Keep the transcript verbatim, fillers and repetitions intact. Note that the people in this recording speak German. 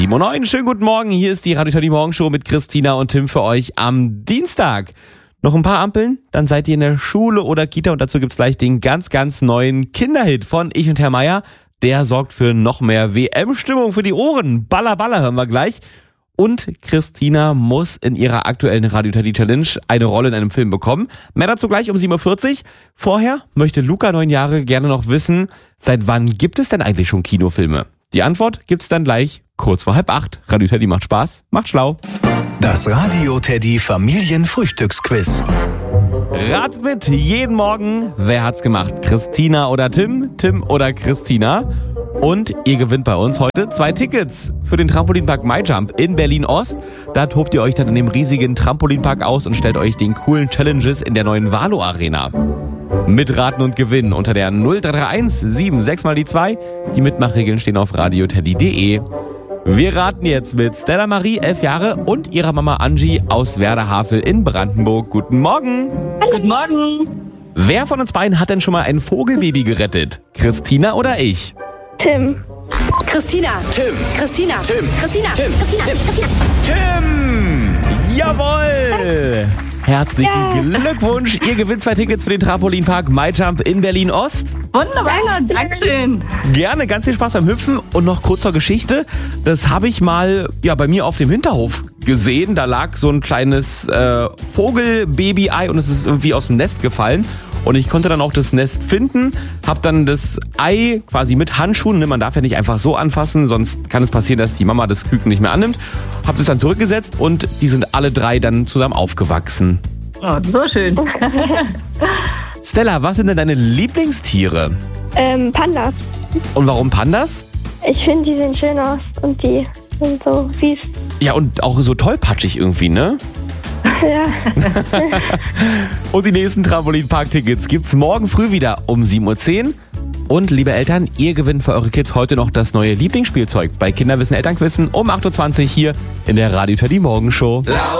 sieben Uhr neun, schönen guten Morgen. Hier ist die Radio Teddy Morgenshow mit Christina und Tim für euch am Dienstag. Noch ein paar Ampeln, dann seid ihr in der Schule oder Kita und dazu gibt's gleich den ganz, ganz neuen Kinderhit von Ich und Herr Meier. Der sorgt für noch mehr W M-Stimmung für die Ohren. Baller, Baller hören wir gleich. Und Christina muss in ihrer aktuellen Radio Teddy Challenge eine Rolle in einem Film bekommen. Mehr dazu gleich um sieben Uhr vierzig. Vorher möchte Luca, neun Jahre, gerne noch wissen, seit wann gibt es denn eigentlich schon Kinofilme? Die Antwort gibt's dann gleich kurz vor halb acht. Radio Teddy macht Spaß, macht schlau. Das Radio Teddy Familienfrühstücksquiz. Ratet mit jeden Morgen, wer hat's gemacht? Christina oder Tim? Tim oder Christina? Und ihr gewinnt bei uns heute zwei Tickets für den Trampolinpark MyJump in Berlin-Ost. Da tobt ihr euch dann in dem riesigen Trampolinpark aus und stellt euch den coolen Challenges in der neuen Valo Arena. Mitraten und gewinnen unter der null drei drei eins sieben sechs mal die zwei. Die Mitmachregeln stehen auf radioteddy punkt de. Wir raten jetzt mit Stella Marie, elf Jahre, und ihrer Mama Angie aus Werder-Havel in Brandenburg. Guten Morgen. Guten Morgen. Wer von uns beiden hat denn schon mal ein Vogelbaby gerettet? Christina oder ich? Tim. Christina. Tim. Christina. Tim. Christina. Tim. Christina. Tim. Christina. Tim! Jawohl! Herzlichen Ja. Glückwunsch. Ihr gewinnt zwei Tickets für den Trampolinpark MyJump in Berlin-Ost. Wunderbar, Dankeschön. Gerne, ganz viel Spaß beim Hüpfen. Und noch kurz zur Geschichte. Das habe ich mal ja bei mir auf dem Hinterhof gesehen. Da lag so ein kleines äh, Vogelbaby-Ei und es ist irgendwie aus dem Nest gefallen. Und ich konnte dann auch das Nest finden, habe dann das Ei quasi mit Handschuhen, ne, man darf ja nicht einfach so anfassen, sonst kann es passieren, dass die Mama das Küken nicht mehr annimmt. Habe das dann zurückgesetzt und die sind alle drei dann zusammen aufgewachsen. Oh, so schön. Stella, was sind denn deine Lieblingstiere? Ähm, Pandas. Und warum Pandas? Ich finde, die sehen schön aus und die sind so süß. Ja, und auch so tollpatschig irgendwie, ne? Ja. Und die nächsten Trampolinpark-Tickets gibt's morgen früh wieder um sieben Uhr zehn. Und liebe Eltern, ihr gewinnt für eure Kids heute noch das neue Lieblingsspielzeug bei Kinderwissen Elternquissen um acht Uhr zwanzig hier in der Radio Teddy Morgenshow. Laut